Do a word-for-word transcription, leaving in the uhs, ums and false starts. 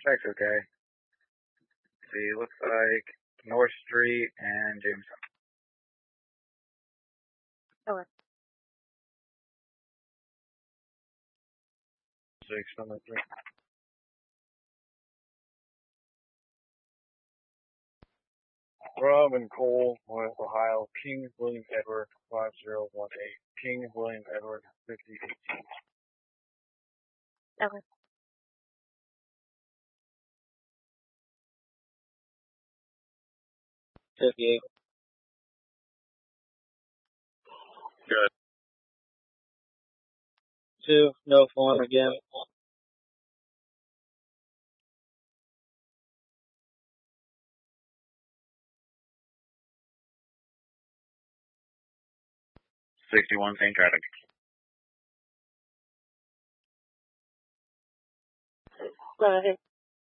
Check's okay. See, looks like North Street and Jameson. Okay. Six, number three. Robin Cole, North Ohio, King William Edward, five zero one eight. King William Edward, fifty eighteen. Okay. fifty-eight. Good. Two, no form again. sixty-one, same traffic. Go ahead.